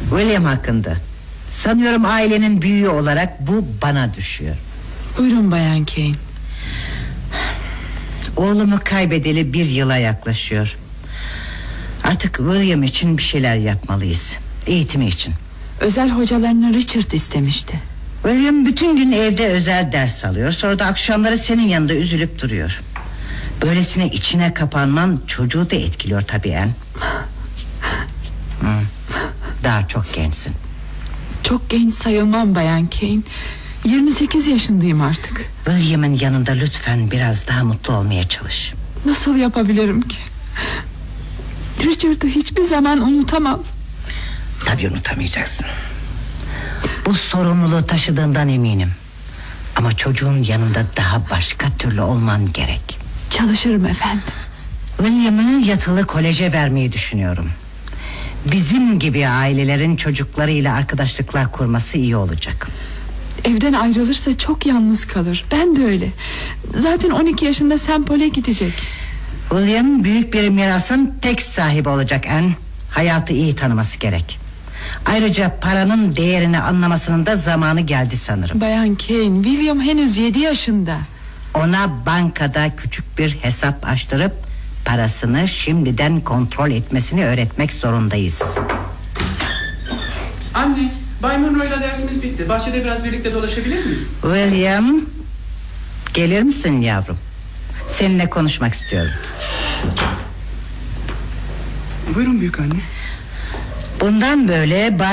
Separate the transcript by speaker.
Speaker 1: William hakkında. Sanıyorum ailenin büyüğü olarak bu bana düşüyor.
Speaker 2: Buyurun Bayan Kane.
Speaker 1: Oğlumu kaybedeli 1 yıla yaklaşıyor. Artık William için bir şeyler yapmalıyız. Eğitimi için.
Speaker 2: Özel hocalarını Richard istemişti.
Speaker 1: William bütün gün evde özel ders alıyor. Sonra da akşamları senin yanında üzülüp duruyor. Böylesine içine kapanman çocuğu da etkiliyor tabii Anne. Daha çok gençsin.
Speaker 2: Çok genç sayılmam Bayan Kane. 28 yaşındayım artık.
Speaker 1: William'ın yanında lütfen biraz daha mutlu olmaya çalış.
Speaker 2: Nasıl yapabilirim ki? Richard'ı hiçbir zaman unutamam.
Speaker 1: Tabii unutamayacaksın. Bu sorumluluğu taşıdığından eminim. Ama çocuğun yanında daha başka türlü olman gerek.
Speaker 2: Çalışırım efendim.
Speaker 1: William'ı yatılı koleje vermeyi düşünüyorum. Bizim gibi ailelerin çocuklarıyla arkadaşlıklar kurması iyi olacak.
Speaker 2: Evden ayrılırsa çok yalnız kalır. Ben de öyle. Zaten 12 yaşında St. Paul'e gidecek.
Speaker 1: William büyük bir mirasın tek sahibi olacak Anne. Hayatı iyi tanıması gerek. Ayrıca paranın değerini anlamasının da zamanı geldi sanırım.
Speaker 2: Bayan Kane, William henüz 7 yaşında.
Speaker 1: Ona bankada küçük bir hesap açtırıp parasını şimdiden kontrol etmesini öğretmek zorundayız.
Speaker 3: Anne, Bay Monroe'yla dersimiz bitti. Bahçede biraz birlikte dolaşabilir miyiz?
Speaker 1: William, gelir misin yavrum? Seninle konuşmak istiyorum.
Speaker 3: Buyurun büyük anne.
Speaker 1: Bundan böyle